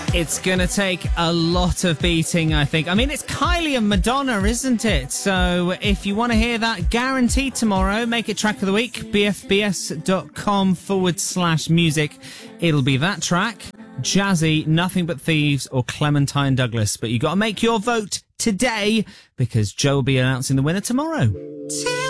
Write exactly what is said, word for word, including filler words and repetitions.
It's going to take a lot of beating, I think. I mean, it's Kylie and Madonna, isn't it? So if you want to hear that, guaranteed tomorrow, make it track of the week, bfbs.com forward slash music. It'll be that track, Jazzy, Nothing But Thieves, or Clementine Douglas. But you got to make your vote today because Joe will be announcing the winner tomorrow.